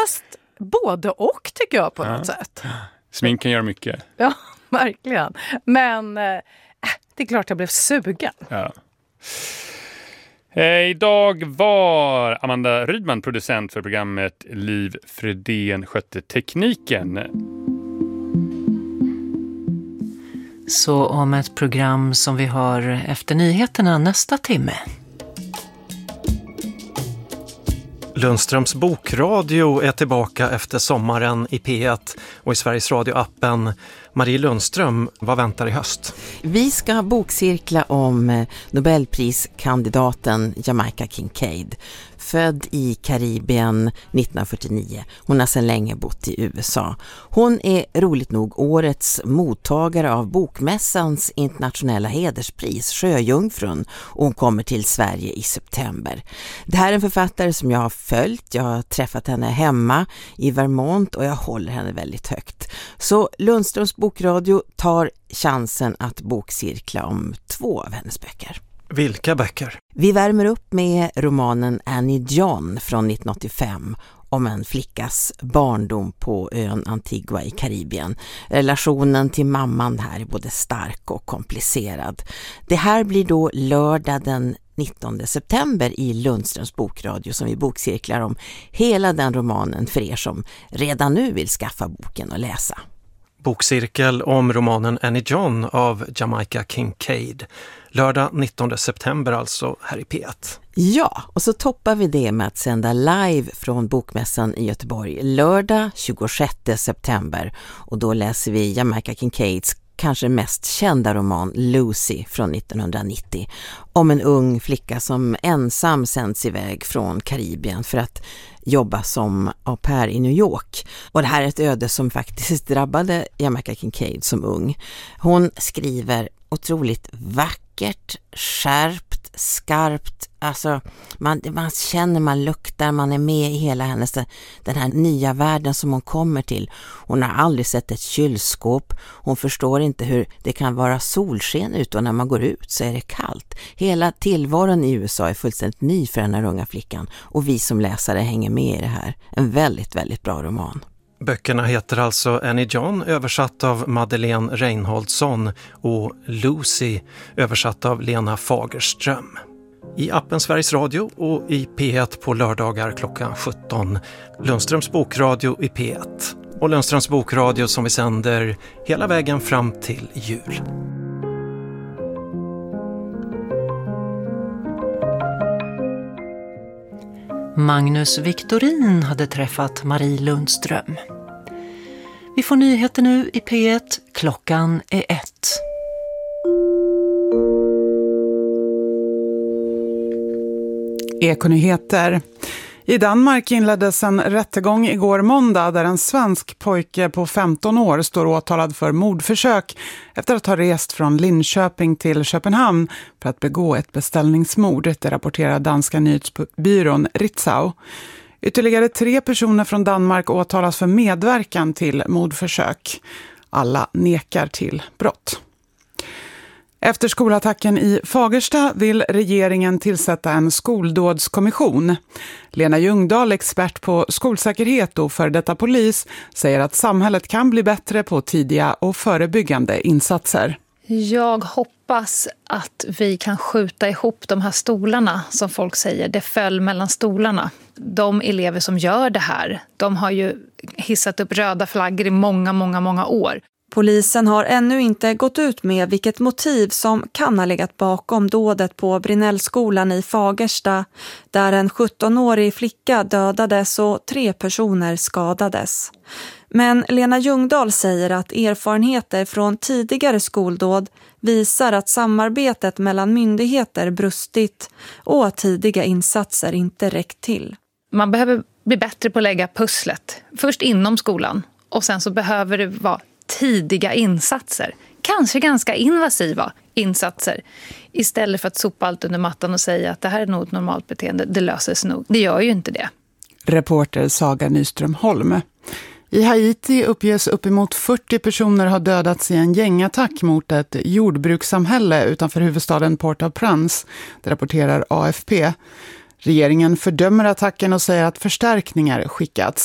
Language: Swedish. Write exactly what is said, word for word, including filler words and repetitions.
mest både och tycker jag på ja. något sätt. Sminken gör mycket. Ja, verkligen. Men äh, det är klart jag blev sugen. Ja. Eh, idag var Amanda Rydman producent för programmet. Liv Fredén skötte tekniken. Så om ett program som vi har efter nyheterna nästa timme. Lundströms bokradio är tillbaka efter sommaren i P ett och i Sveriges Radio-appen. Marie Lundström, vad väntar i höst? Vi ska bokcirkla om Nobelpriskandidaten Jamaica Kincaid. Född i Karibien nittonhundrafyrtionio. Hon har sedan länge bott i U S A. Hon är roligt nog årets mottagare av Bokmässans internationella hederspris, Sjöjungfrun, och hon kommer till Sverige i september. Det här är en författare som jag har följt. Jag har träffat henne hemma i Vermont och jag håller henne väldigt högt. Så Lundströms bokradio tar chansen att bokcirkla om två av hennes böcker. Vilka böcker? Vi värmer upp med romanen Annie John från nittonhundraåttiofem om en flickas barndom på ön Antigua i Karibien. Relationen till mamman här är både stark och komplicerad. Det här blir då lördag den nittonde september i Lundströms bokradio som vi bokcirklar om hela den romanen för er som redan nu vill skaffa boken och läsa. Bokcirkel om romanen Annie John av Jamaica Kincaid. Lördag nittonde september alltså här i P ett. Ja, och så toppar vi det med att sända live från Bokmässan i Göteborg lördag tjugosjätte september. Och då läser vi Jamaica Kincaids kanske mest kända roman Lucy från nittonhundranittio om en ung flicka som ensam sänds iväg från Karibien för att jobba som au pair i New York. Och det här är ett öde som faktiskt drabbade Jamaica Kincaid som ung. Hon skriver otroligt vackert, skärpt, skarpt. Alltså man, man känner, man luktar, man är med i hela hennes, den här nya världen som hon kommer till. Hon har aldrig sett ett kylskåp. Hon förstår inte hur det kan vara solsken ut och när man går ut så är det kallt. Hela tillvaron i U S A är fullständigt ny för den här unga flickan och vi som läsare hänger med i det här. En väldigt, väldigt bra roman. Böckerna heter alltså Annie John, översatt av Madeleine Reinholdsson, och Lucy, översatt av Lena Fagerström. I appen Sveriges Radio och i P ett på lördagar klockan sjutton. Lundströms bokradio i P ett. Och Lundströms bokradio som vi sänder hela vägen fram till jul. Magnus Victorin hade träffat Marie Lundström. Vi får nyheter nu i P ett. Klockan är ett. Ekonyheter. I Danmark inleddes en rättegång igår måndag där en svensk pojke på femton år står åtalad för mordförsök efter att ha rest från Linköping till Köpenhamn för att begå ett beställningsmord, det rapporterar danska nyhetsbyrån Ritzau. Ytterligare tre personer från Danmark åtalas för medverkan till mordförsök. Alla nekar till brott. Efter skolattacken i Fagersta vill regeringen tillsätta en skoldådskommission. Lena Ljungdahl, expert på skolsäkerhet och för detta polis, säger att samhället kan bli bättre på tidiga och förebyggande insatser. Jag hoppas att vi kan skjuta ihop de här stolarna som folk säger. Det föll mellan stolarna. De elever som gör det här, de har ju hissat upp röda flaggor i många, många, många år. Polisen har ännu inte gått ut med vilket motiv som kan ha legat bakom dådet på Brinnellskolan i Fagersta, där en sjuttonårig flicka dödades och tre personer skadades. Men Lena Ljungdahl säger att erfarenheter från tidigare skoldåd visar att samarbetet mellan myndigheter brustit och att tidiga insatser inte räckt till. Man behöver bli bättre på att lägga pusslet. Först inom skolan och sen så behöver det vara tidiga insatser. Kanske ganska invasiva insatser. Istället för att sopa allt under mattan och säga att det här är nog ett normalt beteende. Det löser sig nog. Det gör ju inte det. Reporter Saga Nyström Holm. I Haiti uppges uppemot fyrtio personer har dödats i en gängattack mot ett jordbrukssamhälle utanför huvudstaden Port-au-Prince. Det rapporterar A F P. Regeringen fördömer attacken och säger att förstärkningar skickats.